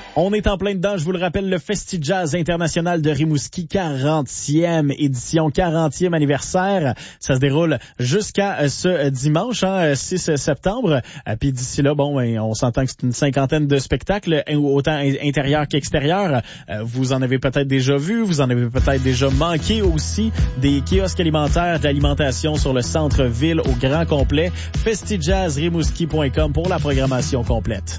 On est en plein dedans, je vous le rappelle, le Festi-Jazz international de Rimouski, 40e édition, 40e anniversaire. Ça se déroule jusqu'à ce dimanche, 6 septembre. Puis d'ici là, on s'entend que c'est une cinquantaine de spectacles, autant intérieurs qu'extérieurs. Vous en avez peut-être déjà vu, vous en avez peut-être déjà manqué aussi. Des kiosques alimentaires, de l'alimentation sur le centre-ville au grand complet. Festijazzrimouski.com pour la programmation complète.